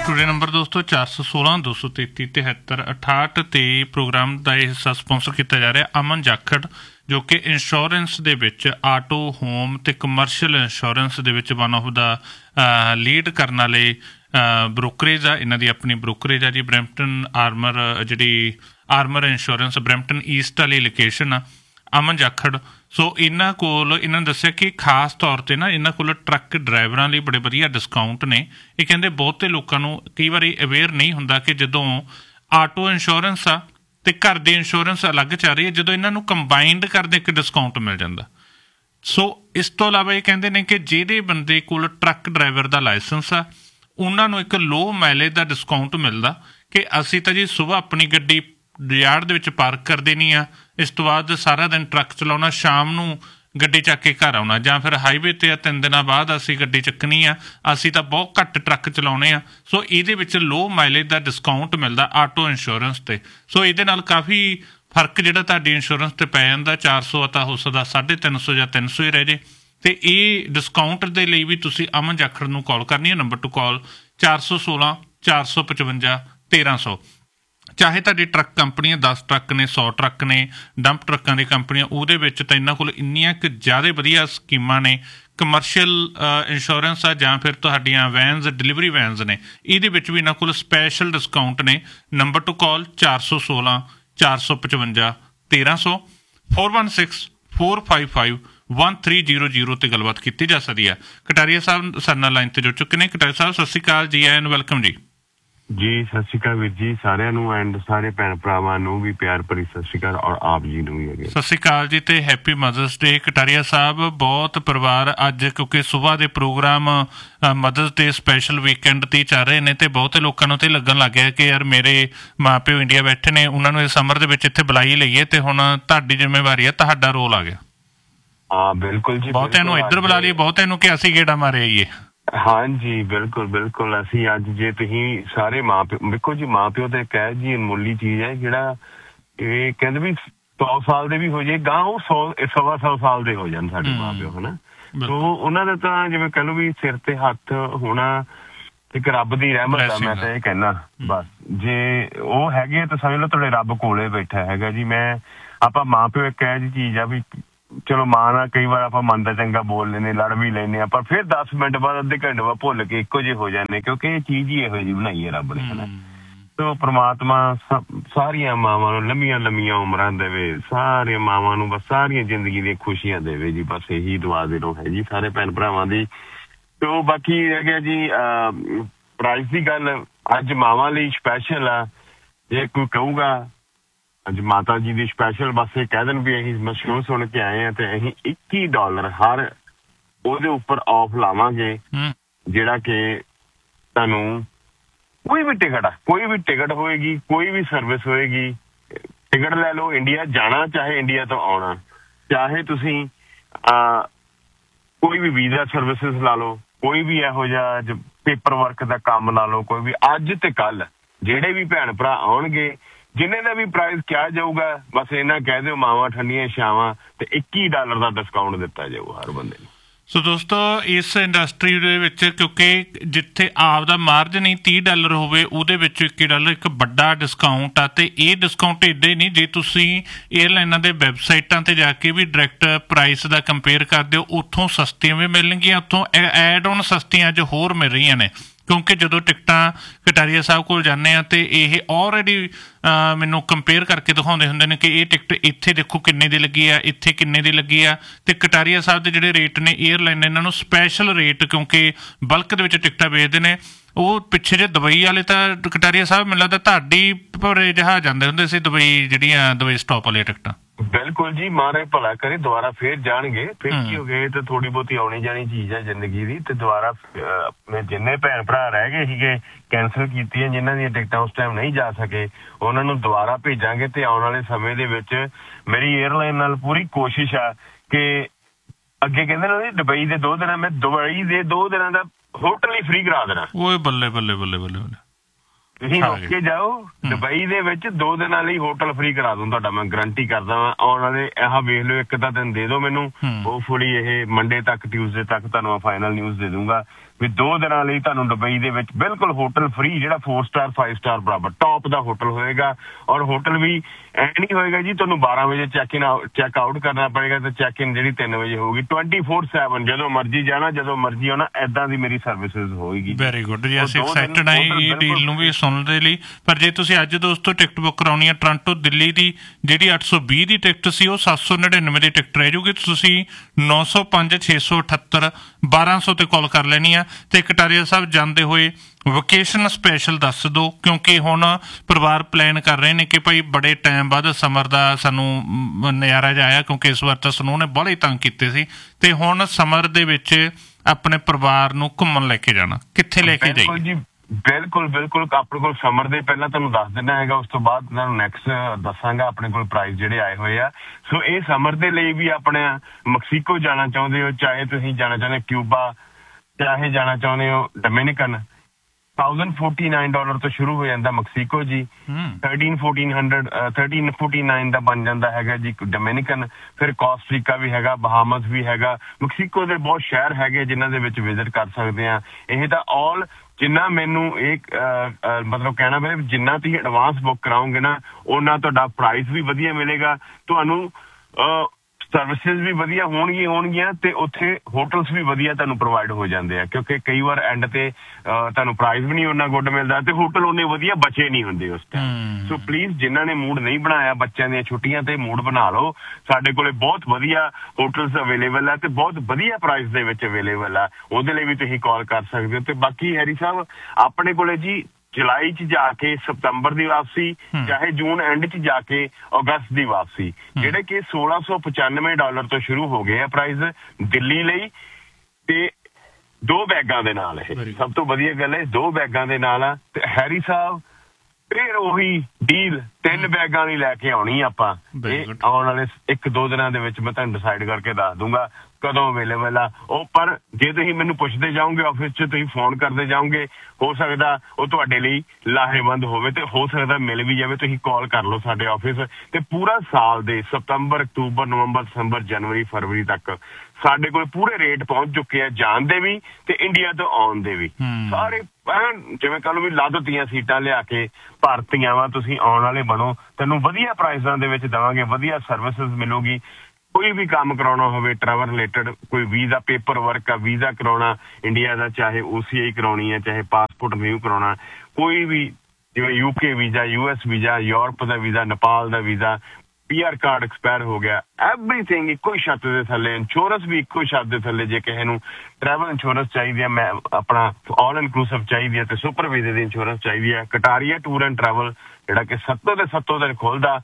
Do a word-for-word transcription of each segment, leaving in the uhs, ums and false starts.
Studio number ਦੋਸਤੋ ਚਾਰ ਸੌ ਸੋਲਾਂ ਦੋ ਸੌ ਤੇਤੀ ਤਿਹੱਤਰ ਅਠਾਹਠ ਤੇ ਪ੍ਰੋਗਰਾਮ ਦਾ ਇਹ ਹਿੱਸਾ ਸਪੋਂਸਰ ਕੀਤਾ ਜਾ ਰਿਹਾ ਅਮਨ ਜਾਖੜ, ਜੋ ਕਿ ਇੰਸ਼ੋਰੈਂਸ ਦੇ ਵਿੱਚ ਆਟੋ, ਹੋਮ ਤੇ ਕਮਰਸ਼ੀਅਲ ਇੰਸ਼ੋਰੈਂਸ ਦੇ ਵਿੱਚ ਵਨ ਆਫ ਦਾ ਲੀਡ ਕਰਨ ਵਾਲੇ ਬ੍ਰੋਕਰੇਜ ਆ। ਇਹਨਾਂ ਦੀ ਆਪਣੀ ਬ੍ਰੋਕਰੇਜ ਆ ਜੀ, ਬਰੈਂਪਟਨ ਆਰਮਰ, ਜਿਹੜੀ ਆਰਮਰ ਇੰਸ਼ੋਰੈਂਸ ਬਰੈਂਪਟਨ ਈਸਟ ਵਾਲੀ ਲੋਕੇਸ਼ਨ ਆ, ਅਮਨ ਜਾਖੜ। ਸੋ ਇਹਨਾਂ ਕੋਲ ਇਹਨਾਂ ਨੇ ਦੱਸਿਆ ਕਿ ਖਾਸ ਤੌਰ 'ਤੇ ਨਾ ਇਹਨਾਂ ਕੋਲ ਟਰੱਕ ਡਰਾਈਵਰਾਂ ਲਈ ਬੜੇ ਵਧੀਆ ਡਿਸਕਾਊਂਟ ਨੇ। ਇਹ ਕਹਿੰਦੇ ਬਹੁਤੇ ਲੋਕਾਂ ਨੂੰ ਕਈ ਵਾਰੀ ਅਵੇਅਰ ਨਹੀਂ ਹੁੰਦਾ ਕਿ ਜਦੋਂ ਆਟੋ ਇੰਸ਼ੋਰੈਂਸ ਆ ਅਤੇ ਘਰ ਦੀ ਇੰਸ਼ੋਰੈਂਸ ਅਲੱਗ ਚੱਲ ਰਹੀ ਹੈ, ਜਦੋਂ ਇਹਨਾਂ ਨੂੰ ਕੰਬਾਈਨਡ ਕਰਦੇ ਇੱਕ ਡਿਸਕਾਊਂਟ ਮਿਲ ਜਾਂਦਾ। ਸੋ ਇਸ ਤੋਂ ਇਲਾਵਾ ਇਹ ਕਹਿੰਦੇ ਨੇ ਕਿ ਜਿਹੜੇ ਬੰਦੇ ਕੋਲ ਟਰੱਕ ਡਰਾਈਵਰ ਦਾ ਲਾਇਸੈਂਸ ਆ ਉਹਨਾਂ ਨੂੰ ਇੱਕ ਲੋ ਮਾਈਲੇਜ ਦਾ ਡਿਸਕਾਊਂਟ ਮਿਲਦਾ ਕਿ ਅਸੀਂ ਤਾਂ ਜੀ ਸੁਬਾਹ ਆਪਣੀ ਗੱਡੀ ਯਾਰਡ ਦੇ ਵਿੱਚ ਪਾਰਕ ਕਰ ਦੇਣੀ ਆ, ਇਸ ਤੋਂ ਬਾਅਦ ਸਾਰਾ ਦਿਨ ਟਰੱਕ ਚਲਾਉਣਾ, ਸ਼ਾਮ ਨੂੰ ਗੱਡੀ ਚੱਕ ਕੇ ਘਰ ਆਉਣਾ, ਜਾਂ ਫਿਰ ਹਾਈਵੇ 'ਤੇ ਆ ਤਿੰਨ ਦਿਨਾਂ ਬਾਅਦ ਅਸੀਂ ਗੱਡੀ ਚੱਕਣੀ ਆ, ਅਸੀਂ ਤਾਂ ਬਹੁਤ ਘੱਟ ਟਰੱਕ ਚਲਾਉਣੇ ਆ। ਸੋ ਇਹਦੇ ਵਿੱਚ ਲੋ ਮਾਈਲੇਜ ਦਾ ਡਿਸਕਾਊਂਟ ਮਿਲਦਾ ਆਟੋ ਇੰਸ਼ੋਰੈਂਸ 'ਤੇ। ਸੋ ਇਹਦੇ ਨਾਲ ਕਾਫੀ ਫਰਕ ਜਿਹੜਾ ਤੁਹਾਡੀ ਇੰਸ਼ੋਰੈਂਸ 'ਤੇ ਪੈ ਜਾਂਦਾ, ਚਾਰ ਸੌ ਤਾਂ ਹੋ ਸਕਦਾ ਸਾਢੇ ਤਿੰਨ ਸੌ ਜਾਂ ਤਿੰਨ ਸੌ ਹੀ ਰਹਿ ਜੇ। ਅਤੇ ਇਹ ਡਿਸਕਾਊਂਟ ਦੇ ਲਈ ਵੀ ਤੁਸੀਂ ਅਮਨ ਜਾਖੜ ਨੂੰ ਕਾਲ ਕਰਨੀ ਹੈ। ਨੰਬਰ ਟੂ ਕਾਲ ਚਾਰ ਸੌ ਸੋਲਾਂ ਚਾਰ ਸੌ ਪਚਵੰਜਾ ਤੇਰਾਂ ਸੌ। ਚਾਹੇ ਤੁਹਾਡੀ ਟਰੱਕ ਕੰਪਨੀਆਂ ਦਸ ਟਰੱਕ ਨੇ, ਸੌ ਟਰੱਕ ਨੇ, ਡੰਪ ਟਰੱਕਾਂ ਦੀ ਕੰਪਨੀਆਂ, ਉਹਦੇ ਵਿੱਚ ਤਾਂ ਇਹਨਾਂ ਕੋਲ ਇੰਨੀਆਂ ਕੁ ਜ਼ਿਆਦਾ ਵਧੀਆ ਸਕੀਮਾਂ ਨੇ। ਕਮਰਸ਼ੀਅਲ ਇੰਸ਼ੋਰੈਂਸ ਆ ਜਾਂ ਫਿਰ ਤੁਹਾਡੀਆਂ ਵੈਨਸ, ਡਿਲੀਵਰੀ ਵੈਨਸ ਨੇ, ਇਹਦੇ ਵਿੱਚ ਵੀ ਇਹਨਾਂ ਕੋਲ ਸਪੈਸ਼ਲ ਡਿਸਕਾਊਂਟ ਨੇ। ਨੰਬਰ ਟੂ ਕਾਲ ਚਾਰ ਸੌ ਸੋਲਾਂ ਚਾਰ ਸੌ ਪਚਵੰਜਾ ਤੇਰਾਂ ਸੌ। Four one six four five five one three zero zero 'ਤੇ ਗੱਲਬਾਤ ਕੀਤੀ ਜਾ ਸਕਦੀ ਆ। ਕਟਾਰੀਆ ਸਾਹਿਬ ਸਾਡੇ ਨਾਲ ਲਾਈਨ 'ਤੇ ਜੁੜ ਚੁੱਕੇ ਨੇ। ਕਟਾਰੀਆ ਸਾਹਿਬ ਸਤਿ ਸ਼੍ਰੀ ਅਕਾਲ ਜੀ, ਐਨ ਵੈਲਕਮ ਜੀ। ਜੀ ਸਤਿ ਸ਼੍ਰੀ ਅਕਾਲ ਵੀਰ ਜੀ, ਸਾਰਿਆਂ ਨੂੰ ਐਂਡ ਸਾਰੇ ਭੈਣ ਭਰਾਵਾਂ ਨੂੰ ਵੀ ਪਿਆਰ ਭਰੀ ਸਤਿ ਸ਼੍ਰੀ ਅਕਾਲ, ਔਰ ਆਪ ਜੀ ਨੂੰ ਵੀ। ਸਤਿ ਸ਼੍ਰੀ ਅਕਾਲ ਜੀ ਤੇ ਹੈਪੀ ਮਦਰਸ ਡੇ। ਕਟਾਰੀਆ ਸਾਹਿਬ ਬਹੁਤ ਪਰਿਵਾਰ ਅੱਜ, ਕਿਉਂਕਿ ਸੁਬਾਹ ਦੇ ਪ੍ਰੋਗਰਾਮ ਮਦਰਸ ਡੇ ਸਪੈਸ਼ਲ ਵੀਕਐਂਡ 'ਤੇ ਚੱਲ ਰਹੇ ਨੇ, ਤੇ ਬਹੁਤੇ ਲੋਕਾਂ ਨੂੰ ਤੇ ਲੱਗਣ ਲੱਗ ਗਿਆ ਕਿ ਯਾਰ ਮੇਰੇ ਮਾਂ ਪਿਓ ਇੰਡੀਆ ਬੈਠੇ ਨੇ, ਉਹਨਾਂ ਨੂੰ ਇਸ ਸਮਰ ਦੇ ਵਿੱਚ ਇੱਥੇ ਬੁਲਾਈ ਲਈਏ, ਤੇ ਹੁਣ ਤੁਹਾਡੀ ਜ਼ਿੰਮੇਵਾਰੀ ਹੈ, ਤੁਹਾਡਾ ਰੋਲ ਆ ਗਿਆ। ਹਾਂ ਬਿਲਕੁਲ ਜੀ, ਬਹੁਤਿਆਂ ਨੂੰ ਇੱਧਰ ਬੁਲਾ ਲਈਏ, ਬਹੁਤਿਆਂ ਨੂੰ ਕਿ ਅਸੀਂ ਗੇੜਾ ਮਾਰੇ ਆਈਏ। ਹਾਂਜੀ ਬਿਲਕੁਲ ਬਿਲਕੁਲ। ਅਸੀਂ ਅੱਜ ਜੇ ਤੁਸੀਂ ਸਾਰੇ ਮਾਂ ਪਿਓ ਵੇਖੋ ਜੀ, ਮਾਂ ਪਿਓ ਤੇ ਕਹਿ ਜੀ ਅਨਮੋਲੀ ਚੀਜ਼ ਹੈ, ਜਿਹੜਾ ਇਹ ਕਹਿੰਦੇ ਵੀ ਸੌ ਸਾਲ ਦੇ ਵੀ ਹੋ ਜਾਏ ਗਾਂ, ਉਹ ਸੌ ਸਵਾ ਸੌ ਸਾਲ ਦੇ ਹੋ ਜਾਣ ਸਾਡੇ ਮਾਂ ਪਿਓ, ਹਨਾ। ਸੋ ਉਹਨਾਂ ਦਾ ਤਾਂ ਜਿਵੇਂ ਕਹਿ ਲਓ ਵੀ ਸਿਰ ਤੇ ਹੱਥ ਹੋਣਾ ਇੱਕ ਰੱਬ ਦੀ ਰਹਿਮਤ ਆ। ਮੈਂ ਤਾਂ ਇਹ ਕਹਿਣਾ ਬਸ, ਜੇ ਉਹ ਹੈਗੇ ਤਾਂ ਸਮਝ ਲਓ ਤੁਹਾਡੇ ਰੱਬ ਕੋਲੇ ਬੈਠਾ ਹੈਗਾ ਜੀ। ਮੈਂ ਆਪਾਂ ਮਾਂ ਪਿਓ ਇੱਕ ਇਹੋ ਜਿਹੀ ਚੀਜ਼ ਆ ਵੀ ਚਲੋ ਮਾਂ ਨਾਲ ਕਈ ਵਾਰ ਆਪਾਂ ਮਨ ਦਾ ਚੰਗਾ ਬੋਲ ਲੈਂਦੇ, ਲੜ ਵੀ ਲੈਂਦੇ ਹਾਂ, ਪਰ ਫਿਰ ਦਸ ਮਿੰਟ ਬਾਅਦ ਅੱਧੇ ਘੰਟੇ ਬਾਅਦ ਭੁੱਲ ਕੇ ਇੱਕੋ ਜਿਹੇ ਹੋ ਜਾਂਦੇ, ਕਿਉਂਕਿ ਇਹ ਚੀਜ਼ ਹੀ ਇਹੋ ਜਿਹੀ ਬਣਾਈ ਹੈ ਰੱਬ ਨੇ, ਹਨਾ। ਸੋ ਪ੍ਰਮਾਤਮਾ ਸਾਰੀਆਂ ਮਾਵਾਂ ਨੂੰ ਲੰਮੀਆਂ ਲੰਮੀਆਂ ਉਮਰਾਂ ਦੇਵੇ, ਸਾਰੀਆਂ ਮਾਵਾਂ ਨੂੰ ਬਸ ਸਾਰੀਆਂ ਜ਼ਿੰਦਗੀ ਦੀਆਂ ਖੁਸ਼ੀਆਂ ਦੇਵੇ ਜੀ, ਬਸ ਇਹੀ ਦੁਆ ਦੇ ਲੋ ਹੈ ਜੀ ਸਾਰੇ ਭੈਣ ਭਰਾਵਾਂ ਦੀ। ਤੇ ਬਾਕੀ ਰਹਿ ਗਿਆ ਜੀ ਪ੍ਰਾਈਸ ਦੀ ਗੱਲ, ਅੱਜ ਮਾਵਾਂ ਲਈ ਸਪੈਸ਼ਲ ਆ। ਜੇ ਕੋਈ ਕਹੂਗਾ ਅੱਜ ਮਾਤਾ ਜੀ ਦੀ ਸਪੈਸ਼ਲ, ਬਸ ਇਹ ਕਹਿ ਦੇਣ ਵੀ ਅਸੀਂ ਮਸ਼ਹੂਰ ਸੁਣ ਕੇ ਆਏ ਹਾਂ, ਤੇ ਅਸੀਂ ਇੱਕੀ ਡਾਲਰ ਹਰ ਉਹਦੇ ਉੱਪਰ ਆਫ ਲਾਵਾਂਗੇ, ਜਿਹੜਾ ਕਿ ਤੁਹਾਨੂੰ ਕੋਈ ਵੀ ਟਿਕਟ ਆ, ਕੋਈ ਵੀ ਟਿਕਟ ਹੋਏਗੀ, ਕੋਈ ਵੀ ਸਰਵਿਸ ਹੋਏਗੀ, ਟਿਕਟ ਲੈ ਲਓ, ਇੰਡੀਆ ਜਾਣਾ ਚਾਹੇ ਇੰਡੀਆ ਤੋਂ ਆਉਣਾ, ਚਾਹੇ ਤੁਸੀਂ ਕੋਈ ਵੀ ਵੀਜ਼ਾ ਸਰਵਿਸਿਸ ਲਾ ਲਓ, ਕੋਈ ਵੀ ਇਹੋ ਜਿਹਾ ਪੇਪਰ ਵਰਕ ਦਾ ਕੰਮ ਲਾ ਲਓ, ਕੋਈ ਵੀ ਅੱਜ ਤੇ ਕੱਲ ਜਿਹੜੇ ਵੀ ਭੈਣ ਭਰਾ ਆਉਣਗੇ, ਜਿੰਨੇ ਦਾ ਵੀ ਪ੍ਰਾਈਸ ਕਿਹਾ ਜਾਊਗਾ, ਬਸ ਇਹਨਾਂ ਕਹਿ ਦਿਓ ਮਾਵਾਂ ਠੰਡੀਆਂ ਛਾਵਾਂ, ਤੇ ਇੱਕੀ ਡਾਲਰ ਦਾ ਡਿਸਕਾਊਂਟ ਦਿੱਤਾ ਜਾਊਗਾ ਹਰ ਬੰਦੇ ਨੂੰ। ਸੋ ਦੋਸਤੋ ਇਸ ਇੰਡਸਟਰੀ ਦੇ ਵਿੱਚ, ਕਿਉਂਕਿ ਜਿੱਥੇ ਆਪ ਦਾ ਮਾਰਜਨ ਹੀ ਤੀਹ ਡਾਲਰ ਹੋਵੇ, ਉਹਦੇ ਵਿੱਚ ਇੱਕੀ ਡਾਲਰ ਇੱਕ ਵੱਡਾ ਡਿਸਕਾਊਂਟ ਆ। ਤੇ ਇਹ ਡਿਸਕਾਊਂਟ ਇੱਦਾਂ ਹੀ ਨਹੀਂ, ਜੇ ਤੁਸੀਂ ਏਅਰਲਾਈਨਾਂ ਦੇ ਵੈਬਸਾਈਟਾਂ 'ਤੇ ਜਾ ਕੇ ਵੀ ਡਾਇਰੈਕਟ ਪ੍ਰਾਈਸ ਦਾ ਕੰਪੇਅਰ ਕਰਦੇ ਹੋ, ਉੱਥੋਂ ਸਸਤੀਆਂ ਵੀ ਮਿਲਣਗੀਆਂ, ਉੱਥੋਂ ਐਡ ਔਨ ਸਸਤੀਆਂ ਅੱਜ ਹੋਰ ਮਿਲ ਰਹੀਆਂ ਨੇ। ਕਿਉਂਕਿ ਜਦੋਂ ਟਿਕਟਾਂ ਕਟਾਰੀਆ ਸਾਹਿਬ ਕੋਲ ਜਾਂਦੇ ਹਾਂ, ਅਤੇ ਇਹ ਆਲਰੇਡੀ ਮੈਨੂੰ ਕੰਪੇਅਰ ਕਰਕੇ ਦਿਖਾਉਂਦੇ ਹੁੰਦੇ ਨੇ ਕਿ ਇਹ ਟਿਕਟ ਇੱਥੇ ਦੇਖੋ ਕਿੰਨੇ ਦੀ ਲੱਗੀ ਆ, ਇੱਥੇ ਕਿੰਨੇ ਦੀ ਲੱਗੀ ਆ। ਅਤੇ ਕਟਾਰੀਆ ਸਾਹਿਬ ਦੇ ਜਿਹੜੇ ਰੇਟ ਨੇ ਏਅਰਲਾਈਨ ਇਹਨਾਂ ਨੂੰ ਸਪੈਸ਼ਲ ਰੇਟ, ਕਿਉਂਕਿ ਬਲਕ ਦੇ ਵਿੱਚ ਟਿਕਟਾਂ ਵੇਚਦੇ ਨੇ। ਉਹ ਪਿੱਛੇ ਜੇ ਦੁਬਈ ਵਾਲੇ ਤਾਂ ਕਟਾਰੀਆ ਸਾਹਿਬ ਮੈਨੂੰ ਲੱਗਦਾ ਤੁਹਾਡੀ ਭਰੇ ਜਹਾਜ਼ ਜਾਂਦੇ ਹੁੰਦੇ ਸੀ ਦੁਬਈ, ਜਿਹੜੀਆਂ ਦੁਬਈ ਸਟਾਪ ਵਾਲੀਆਂ ਟਿਕਟਾਂ। ਬਿਲਕੁਲ ਜੀ, ਮਹਾਰਾਜ ਭਲਾ ਕਰੇ, ਦੁਬਾਰਾ ਫੇਰ ਜਾਣਗੇ, ਫਿਰ ਕੀ ਹੋ ਗਏ, ਤੇ ਥੋੜੀ ਬਹੁਤੀ ਆਉਣੀ ਜਾਣੀ ਚੀਜ਼ ਹੈ ਜ਼ਿੰਦਗੀ ਦੀ। ਤੇ ਦੁਬਾਰਾ ਜਿੰਨੇ ਭੈਣ ਭਰਾ ਰਹਿ ਗਏ ਸੀਗੇ ਕੈਂਸਲ ਕੀਤੀਆਂ, ਜਿਨ੍ਹਾਂ ਦੀਆਂ ਟਿਕਟਾਂ ਉਸ ਟਾਈਮ ਨਹੀਂ ਜਾ ਸਕੇ, ਉਹਨਾਂ ਨੂੰ ਦੁਬਾਰਾ ਭੇਜਾਂਗੇ। ਤੇ ਆਉਣ ਵਾਲੇ ਸਮੇਂ ਦੇ ਵਿੱਚ ਮੇਰੀ ਏਅਰਲਾਈਨ ਨਾਲ ਪੂਰੀ ਕੋਸ਼ਿਸ਼ ਆ ਕਿ ਅੱਗੇ ਕਹਿੰਦੇ ਨੇ ਦੁਬਈ ਦੇ ਦੋ ਦਿਨਾਂ, ਮੈਂ ਦੁਬਈ ਦੇ ਦੋ ਦਿਨਾਂ ਦਾ ਹੋਟਲ ਹੀ ਫ੍ਰੀ ਕਰਾ ਦੇਣਾ। ਓਏ ਬੱਲੇ ਬੱਲੇ ਬੱਲੇ ਬੱਲੇ ਬੱਲੇ, ਤੁਸੀਂ ਰੁਕ ਕੇ ਜਾਓ, ਦੁਬਈ ਦੇ ਵਿੱਚ ਦੋ ਦਿਨਾਂ ਲਈ ਹੋਟਲ ਫ੍ਰੀ ਕਰਾ ਦੂੰ ਤੁਹਾਡਾ, ਮੈਂ ਗਰੰਟੀ ਕਰਦਾ ਵਾਂ। ਆਉਣ ਵਾਲੇ ਆਹ ਵੇਖ ਲਿਓ, ਇੱਕ ਤਾਂ ਦਿਨ ਦੇ ਦਿਓ ਮੈਨੂੰ, ਹੋਪਫੁਲੀ ਇਹ ਮੰਡੇ ਤੱਕ, ਟਿਊਜ਼ਡੇ ਤੱਕ ਤੁਹਾਨੂੰ ਫਾਈਨਲ ਨਿਊਜ਼ ਦੇ ਦੂੰਗਾ ਵੀ ਦੋ ਦਿਨਾਂ ਲਈ ਤੁਹਾਨੂੰ ਦੁਬਈ ਦੇ ਵਿੱਚ ਬਿਲਕੁਲ ਹੋਟਲ ਫ੍ਰੀ, ਜਿਹੜਾ ਫੋਰ ਸਟਾਰ ਫਾਈਵ ਸਟਾਰ ਬਰਾਬਰ ਟੌਪ ਦਾ ਹੋਟਲ ਹੋਏਗਾ। ਔਰ ਹੋਟਲ ਵੀ ਐ ਨਹੀਂ ਹੋਏਗਾ ਜੀ ਤੁਹਾਨੂੰ ਬਾਰਾਂ ਵਜੇ ਚੈੱਕ ਇਨ ਚੈੱਕ ਆਊਟ ਕਰਨਾ ਪੜੇਗਾ ਤੇ ਚੈੱਕ ਇਨ ਜਿਹੜੀ ਤਿੰਨ ਵਜੇ ਹੋਊਗੀ। ਟਵੈਂਟੀ ਫੋਰ ਸੈਵਨ ਜਦੋਂ ਮਰਜ਼ੀ ਜਾਣਾ, ਜਦੋਂ ਮਰਜ਼ੀ ਆਉਣਾ, ਏਦਾਂ ਦੀ ਮੇਰੀ ਸਰਵਿਸਿਜ਼ ਹੋਏਗੀ। ਵੈਰੀ ਗੁੱਡ ਜੀ, ਅਸੀਂ ਐਕਸਾਈਟਡ ਹਾਂ ਇਹ ਡੀਲ ਨੂੰ ਵੀ ਸੁਣਨ ਦੇ ਲਈ। ਪਰ ਜੇ ਤੁਸੀਂ ਅੱਜ ਦੋਸਤੋ ਟਿਕਟ ਬੁੱਕ ਕਰਾਉਣੀ ਹੈ ਟੋਰਾਂਟੋ ਦਿੱਲੀ ਦੀ, ਜਿਹੜੀ ਅੱਠ ਸੌ ਵੀਹ ਦੀ ਟਿਕਟ ਸੀ ਉਹ ਸੱਤ ਸੌ ਨੜਿਨਵੇਂ ਦੀ ਟਿਕਟ ਰਹਿ ਜੂਗੀ। ਤੁਸੀਂ ਨੌ ਸੌ ਪੰਜ ਛੇ ਸੌ ਅਠੱਤਰ ਬਾਰਾਂ ਸੌ ਤੇ ਕਾਲ ਕਰ ਲੈਣੀ ਆ। ਤੇ ਕਟਾਰੀਆ ਸਾਹਿਬ ਜਾਂਦੇ ਹੋਏ ਵੋਕੇਸ਼ਨ ਸਪੈਸ਼ਲ ਦੱਸ ਦਿਓ, ਕਿਉਂਕਿ ਹੁਣ ਪਰਿਵਾਰ ਪਲਾਨ ਕਰ ਰਹੇ ਨੇ ਕਿ ਭਾਈ ਬੜੇ ਟਾਈਮ ਬਾਅਦ ਸਮਰ ਦਾ ਸਾਨੂੰ ਨਜ਼ਾਰਾ ਜਿਹਾ ਆਇਆ, ਕਿਉਂਕਿ ਇਸ ਵਾਰ ਤਾਂ ਸਨੋ ਨੇ ਬੜੇ ਤੰਗ ਕੀਤੇ ਸੀ। ਤੇ ਹੁਣ ਸਮਰ ਦੇ ਵਿੱਚ ਆਪਣੇ ਪਰਿਵਾਰ ਨੂੰ ਘੁੰਮਣ ਲੈ ਕੇ ਜਾਣਾ, ਕਿੱਥੇ ਲੈ ਕੇ ਜਾਈਏ? ਬਿਲਕੁਲ ਬਿਲਕੁਲ ਆਪਣੇ ਕੋਲ ਸਮਰ ਦੇ ਪਹਿਲਾਂ ਤੁਹਾਨੂੰ ਦੱਸ ਦੇਣਾ ਹੈਗਾ, ਉਸ ਤੋਂ ਬਾਅਦ ਤੁਹਾਨੂੰ ਨੈਕਸਟ ਦੱਸਾਂਗਾ ਆਪਣੇ ਕੋਲ ਪ੍ਰਾਈਸ ਜਿਹੜੇ ਆਏ ਹੋਏ ਆ। ਸੋ ਇਹ ਸਮਰ ਦੇ ਲਈ ਵੀ ਆਪਣੇ ਮੈਕਸੀਕੋ ਜਾਣਾ ਚਾਹੁੰਦੇ ਹੋ, ਚਾਹੇ ਤੁਸੀਂ ਜਾਣਾ ਚਾਹੁੰਦੇ ਕਿਊਬਾ, ਚਾਹੇ ਜਾਣਾ ਚਾਹੁੰਦੇ ਹੋ Dominican, thousand forty nine dollar ਤੋਂ ਸ਼ੁਰੂ ਹੋ ਜਾਂਦਾ ਮੈਕਸੀਕੋ ਜੀ। Thirteen fourteen hundred thirteen forty nine ਦਾ ਬਣ ਜਾਂਦਾ ਹੈਗਾ ਜੀ ਡੋਮਿਨਿਕਨ। ਫਿਰ ਕੋਸਟਰੀਕਾ ਵੀ ਹੈਗਾ, ਬਹਾਮਸ ਵੀ ਹੈਗਾ। ਮੈਕਸੀਕੋ ਦੇ ਬਹੁਤ ਸ਼ਹਿਰ ਹੈਗੇ ਜਿਨ੍ਹਾਂ ਦੇ ਵਿੱਚ ਵਿਜ਼ਿਟ ਕਰ ਸਕਦੇ ਆ। ਇਹ ਤਾਂ ਆਲ ਜਿੰਨਾ ਮੈਨੂੰ ਇਹ ਮਤਲਬ ਕਹਿਣਾ ਪਏ, ਜਿੰਨਾ ਤੁਸੀਂ ਐਡਵਾਂਸ ਬੁੱਕ ਕਰਾਓਗੇ ਨਾ ਉਹਨਾਂ ਤੁਹਾਡਾ ਪ੍ਰਾਈਸ ਵੀ ਵਧੀਆ ਮਿਲੇਗਾ, ਤੁਹਾਨੂੰ ਸਰਵਿਸਿਜ਼ ਵੀ ਵਧੀਆ ਹੋਣਗੀਆਂ ਹੋਣਗੀਆਂ ਤੇ ਉੱਥੇ ਹੋਟਲਸ ਵੀ ਵਧੀਆ ਤੁਹਾਨੂੰ ਪ੍ਰੋਵਾਈਡ ਹੋ ਜਾਂਦੇ ਆ। ਕਿਉਂਕਿ ਕਈ ਵਾਰ ਐਂਡ ਤੇ ਤੁਹਾਨੂੰ ਪ੍ਰਾਈਸ ਵੀ ਨਹੀਂ ਉਹਨਾਂ ਗੁੱਡ ਮਿਲਦਾ ਤੇ ਹੋਟਲ ਉਹਨੇ ਵਧੀਆ ਬਚੇ ਨਹੀਂ ਹੁੰਦੇ ਉਸ ਟਾਈਮ। ਸੋ ਪਲੀਜ਼ ਜਿਨ੍ਹਾਂ ਨੇ ਮੂਡ ਨਹੀਂ ਬਣਾਇਆ ਬੱਚਿਆਂ ਦੀਆਂ ਛੁੱਟੀਆਂ ਤੇ ਮੂਡ ਬਣਾ ਲਓ। ਸਾਡੇ ਕੋਲੇ ਬਹੁਤ ਵਧੀਆ ਹੋਟਲਸ ਅਵੇਲੇਬਲ ਆ ਤੇ ਬਹੁਤ ਵਧੀਆ ਪ੍ਰਾਈਸ ਦੇ ਵਿੱਚ ਅਵੇਲੇਬਲ ਆ, ਉਹਦੇ ਲਈ ਵੀ ਤੁਸੀਂ ਕਾਲ ਕਰ ਸਕਦੇ ਹੋ। ਤੇ ਬਾਕੀ ਹੈਰੀ ਸਾਹਿਬ ਆਪਣੇ ਕੋਲੇ ਜੀ ਜੁਲਾਈ ਚ ਜਾ ਕੇ ਸਤੰਬਰ ਦੀ ਵਾਪਸੀ, ਚਾਹੇ ਜੂਨ ਐਂਡ ਚ ਜਾ ਕੇ ਅਗਸਤ ਦੀ ਵਾਪਸੀ, ਜਿਹੜੇ ਕਿ ਸੋਲਾਂ ਸੌ ਪਚਾਨਵੇਂ ਡਾਲਰ ਤੋਂ ਸ਼ੁਰੂ ਹੋ ਗਏ ਆ ਪ੍ਰਾਈਸ ਦਿੱਲੀ ਲਈ। ਤੇ ਦੋ ਬੈਗਾਂ ਦੇ ਨਾਲ, ਇਹ ਸਭ ਤੋਂ ਵਧੀਆ ਗੱਲ ਹੈ, ਦੋ ਬੈਗਾਂ ਦੇ ਨਾਲ ਆ। ਤੇ ਹੈਰੀ ਸਾਹਿਬ ਫਿਰ ਉਹੀ ਡੀਲ ਤਿੰਨ ਬੈਗਾਂ ਦੀ ਲੈ ਕੇ ਆਉਣੀ ਆਪਾਂ। ਇਹ ਆਉਣ ਵਾਲੇ ਇੱਕ ਦੋ ਦਿਨਾਂ ਦੇ ਵਿੱਚ ਮੈਂ ਤੁਹਾਨੂੰ ਡਿਸਾਈਡ ਕਰਕੇ ਦੱਸ ਦੂੰਗਾ ਕਦੋਂ ਅਵੇਲੇਬਲ ਆ ਉਹ। ਪਰ ਜੇ ਤੁਸੀਂ ਮੈਨੂੰ ਪੁੱਛਦੇ ਜਾਓਗੇ ਆਫਿਸ 'ਚ, ਤੁਸੀਂ ਫੋਨ ਕਰਦੇ ਜਾਓਗੇ, ਹੋ ਸਕਦਾ ਉਹ ਤੁਹਾਡੇ ਲਈ ਲਾਹੇਵੰਦ ਹੋਵੇ ਤੇ ਹੋ ਸਕਦਾ ਮਿਲ ਵੀ ਜਾਵੇ। ਤੁਸੀਂ ਕਾਲ ਕਰ ਲਓ ਸਾਡੇ ਆਫਿਸ। ਤੇ ਪੂਰਾ ਸਾਲ ਦੇ ਸਤੰਬਰ, ਅਕਤੂਬਰ, ਨਵੰਬਰ, ਦਸੰਬਰ, ਜਨਵਰੀ, ਫਰਵਰੀ ਤੱਕ ਸਾਡੇ ਕੋਲ ਪੂਰੇ ਰੇਟ ਪਹੁੰਚ ਚੁੱਕੇ ਆ, ਜਾਣ ਦੇ ਵੀ ਤੇ ਇੰਡੀਆ ਤੋਂ ਆਉਣ ਦੇ ਵੀ। ਸਾਰੇ ਜਿਵੇਂ ਕੱਲ ਵੀ ਲੱਦਤੀਆਂ ਸੀਟਾਂ ਲਿਆ ਕੇ ਭਰਤੀਆਂ ਵਾ, ਤੁਸੀਂ ਆਉਣ ਵਾਲੇ ਬਣੋ, ਤੈਨੂੰ ਵਧੀਆ ਪ੍ਰਾਈਸਾਂ ਦੇ ਵਿੱਚ ਦੇਵਾਂਗੇ, ਵਧੀਆ ਸਰਵਿਸਿਜ਼ ਮਿਲੂਗੀ। ਕੋਈ ਵੀ ਕੰਮ ਕਰਾਉਣਾ ਹੋਵੇ ਟਰੈਵਲ ਰਿਲੇਟਡ, ਕੋਈ ਵੀਜ਼ਾ ਪੇਪਰ ਵਰਕ ਆ, ਵੀਜ਼ਾ ਕਰਾਉਣਾ ਇੰਡੀਆ ਦਾ, ਚਾਹੇ ਓ ਸੀ ਆਈ ਕਰਾਉਣੀ ਹੈ, ਚਾਹੇ ਪਾਸਪੋਰਟ ਰਿਨਿਊ ਕਰਾਉਣਾ, ਕੋਈ ਵੀ ਜਿਵੇਂ UK visa, U S visa, Europe ਦਾ ਵੀਜ਼ਾ, ਨੇਪਾਲ ਦਾ visa, P R card expire ਹੋ ਗਿਆ, ਐਵਰੀਥਿੰਗ ਇੱਕੋ ਹੀ ਛੱਤ ਦੇ ਥੱਲੇ। ਇੰਸ਼ੋਰੈਂਸ ਵੀ ਇੱਕੋ ਹੀ ਛੱਤ ਦੇ ਥੱਲੇ। ਜੇ ਕਿਸੇ ਨੂੰ ਟਰੈਵਲ ਇੰਸ਼ੋਰੈਂਸ ਚਾਹੀਦੀ ਹੈ, ਮੈਂ ਆਪਣਾ ਆਲ ਇਨਕਲੂਸਿਵ ਚਾਹੀਦੀ ਹੈ ਤੇ ਸੁਪਰ ਵੀਜ਼ੇ ਦੀ ਇੰਸ਼ੋਰੈਂਸ ਚਾਹੀਦੀ ਹੈ, ਕਟਾਰੀਆ ਟੂਰ ਐਂਡ ਟਰੈਵਲ ਜਿਹੜਾ ਕਿ ਸੱਤੋਂ ਦੇ ਸੱਤੋਂ ਦਿਨ ਖੁੱਲ੍ਹਦਾ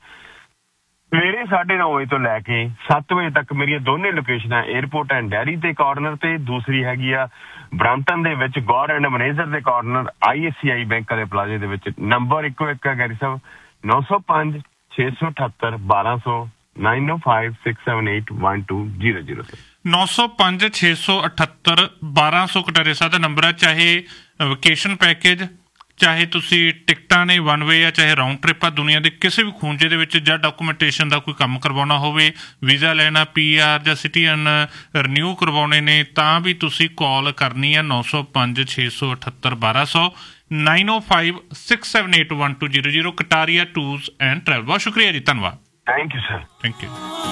ਸਵੇਰੇ ਸਾਢੇ ਨੌ ਵਜੇ ਤੋਂ ਲੈ ਕੇ ਸੱਤ ਵਜੇ ਤੱਕ। ਮੇਰੀਆਂ ਦੋਨੇ ਲੋਕੇਸ਼ਨਾਂ ਏਅਰਪੋਰਟ ਐਂਡ ਡੈਰੀ ਤੇ ਕਾਰਨਰ ਤੇ, ਦੂਸਰੀ ਹੈਗੀ ਆ ਬ੍ਰੈਂਪਟਨ ਦੇ ਵਿੱਚ ਗੌਰ ਐਂਡ ਮਨੇਜਰ ਦੇ corner I S C I bank ਦੇ ਪਲਾਜ਼ੇ ਦੇ ਵਿੱਚ। ਨੰਬਰ ਇੱਕੋ ਇੱਕ ਹੈ ਗੈਰੀ ਸਾਹਿਬ, ਨੌ ਸੌ ਪੰਜ ਛੇ ਸੌ ਅਠੱਤਰ ਬਾਰਾਂ ਸੌ ਨਾਈਨ ਓ five six seven eight one two zero zero. ਨੌ ਸੌ ਪੰਜ ਛੇ ਸੌ ਅਠੱਤਰ ਬਾਰਾਂ ਸੌ ਕਟਾਰੇ ਸਾਹਿਬ ਦਾ ਨੰਬਰ ਹੈ। ਚਾਹੇ ਵਕੇਸ਼ਨ ਪੈਕੇਜ, ਚਾਹੇ ਤੁਸੀਂ ਟਿਕਟਾਂ ਨੇ ਵਨ ਵੇ ਆ, ਚਾਹੇ ਰਾਊਂਡ ਟ੍ਰਿਪ ਆ, ਦੁਨੀਆ ਦੇ ਕਿਸੇ ਵੀ ਖੂੰਜੇ ਦੇ ਵਿੱਚ ਜਾਂ ਡਾਕੂਮੈਂਟੇਸ਼ਨ ਦਾ ਕੋਈ ਕੰਮ ਕਰਵਾਉਣਾ ਹੋਵੇ, ਵੀਜ਼ਾ ਲੈਣਾ, ਪੀ ਆਰ ਜਾਂ ਸਿਟੀਜ਼ਨ ਰਿਨਿਊ ਕਰਵਾਉਣੇ ਨੇ, ਤਾਂ ਵੀ ਤੁਸੀਂ ਕਾਲ ਕਰਨੀ ਹੈ ਨੌ ਸੌ ਪੰਜ ਛੇ ਸੌ ਅਠੱਤਰ ਬਾਰਾਂ ਸੌ nine O five six seven eight one two zero zero. Kataria tours and travel. ਬਹੁਤ ਸ਼ੁਕਰੀਆ ਜੀ, ਧੰਨਵਾਦ। Thank you sir. Thank you.